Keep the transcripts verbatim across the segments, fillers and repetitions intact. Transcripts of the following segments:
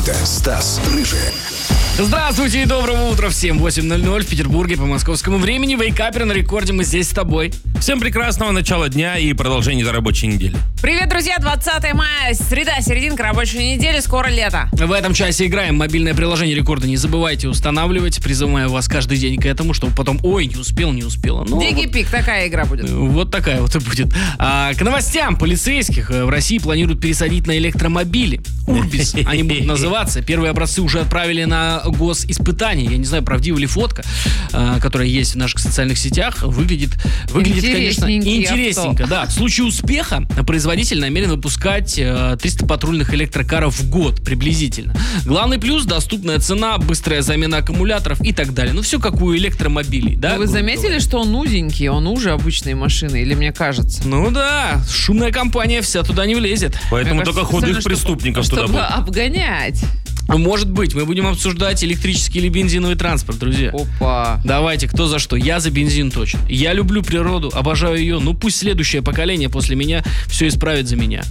Это Стас Рыжий. Здравствуйте и доброго утра всем. восемь ноль ноль в Петербурге по московскому времени. Вейкапер на рекорде. Мы здесь с тобой. Всем прекрасного начала дня и продолжения до рабочей недели. Привет, друзья! двадцатое мая, среда, серединка рабочей недели, скоро лето. В этом часе играем. Мобильное приложение рекорда не забывайте устанавливать. Призываю вас каждый день к этому, чтобы потом, ой, не успел, не успела. Ну, Дикий-пик, вот, такая игра будет. Вот такая вот и будет. А, к новостям полицейских в России планируют пересадить на электромобили. Урбис они будут называться. Первые образцы уже отправили на госиспытание. Я не знаю, правдива ли фотка, а, которая есть в наших социальных сетях. Выглядит, выглядит конечно, интересненько. Авто. Да. В случае успеха производитель намерен выпускать триста патрульных электрокаров в год приблизительно. Главный плюс — доступная цена, быстрая замена аккумуляторов и так далее. Ну, все как у электромобилей. Да, вы заметили, говоря, что он узенький, он уже обычной машины, или мне кажется? Ну да, шумная компания вся туда не влезет. Поэтому Мне только кажется, худых преступников чтобы, туда чтобы будут. обгонять. Может быть, мы будем обсуждать электрический или бензиновый транспорт, друзья. Опа. Давайте, кто за что. Я за бензин точно. Я люблю природу, обожаю ее. Ну пусть следующее поколение после меня все исправит за меня.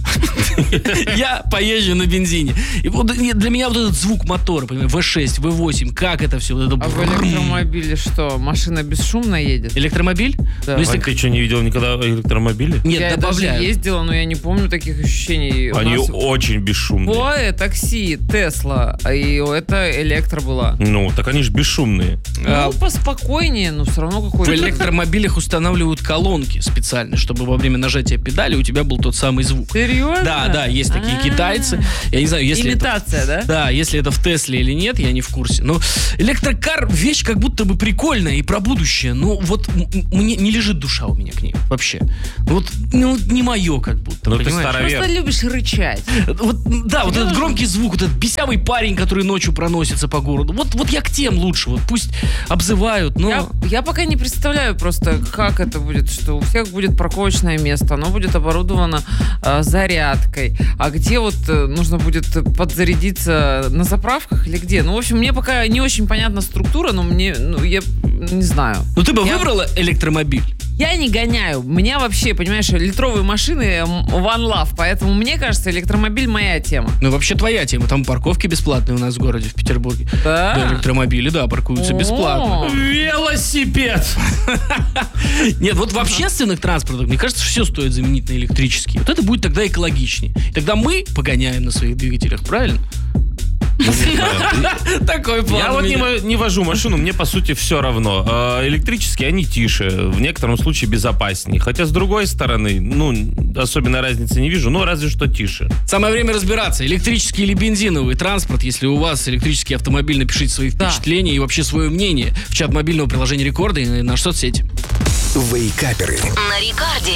Я поезжу на бензине. И вот для меня вот этот звук мотора, вэ шесть, вэ восемь, как это все? А в электромобиле что, машина бесшумно едет? Электромобиль? Да. Ну, если... А ты что, не видел никогда электромобили? Нет, Я добавляю. даже ездила, но я не помню таких ощущений. У Они нас очень бесшумные. Ой, такси, Тесла, и это электро была. Ну, так они же бесшумные. А, Ну, поспокойнее, но все равно В какой-то... электромобилях устанавливают колонки специально, чтобы во время нажатия педали у тебя был тот самый звук. Серьезно? Да, да, есть такие А-а-а. китайцы. Я не знаю, если это... Имитация, да? Да, если это в Тесле или нет, я не в курсе. Но электрокар — вещь как будто бы прикольная и про будущее. Но вот м- мне не лежит душа у меня к ней вообще. Ну вот, ну, не мое как будто, Ну, ты понимаешь? старовер. Просто любишь рычать. Вот, да, вот этот громкий звук, вот этот бесявый парень, который ночью проносится по городу. Вот, вот я к тем лучше. Вот пусть обзывают, но... Я, я пока не представляю просто, как это будет, что у всех будет парковочное место, оно будет оборудовано э, зарядкой. А где вот э, нужно будет подзарядиться, на заправках или где? Ну, в общем, мне пока не очень понятна структура, но мне, ну, я не знаю. Ну ты бы Я- выбрала электромобиль? Я не гоняю. Меня вообще, понимаешь, литровые машины м, one love, поэтому мне кажется, электромобиль моя тема. Ну вообще твоя тема. Там парковки бесплатные у нас в городе, в Петербурге. Да? Да, электромобили, да, паркуются О. бесплатно. Велосипед! Нет, вот в общественных транспортах, мне кажется, все стоит заменить на электрические. Вот это будет тогда экологичнее. И тогда мы погоняем на своих двигателях, правильно? Такой план. Я у вот не, меня. мо- не вожу машину, мне по сути все равно. А, электрические, они тише, в некотором случае безопаснее. Хотя с другой стороны, ну, особенно разницы не вижу, но разве что тише. Самое время разбираться, электрический или бензиновый транспорт. Если у вас электрический автомобиль, напишите свои Да. впечатления и вообще свое мнение в чат мобильного приложения Рекорда и на наши соцсети. Вейкаперы. На рекорде.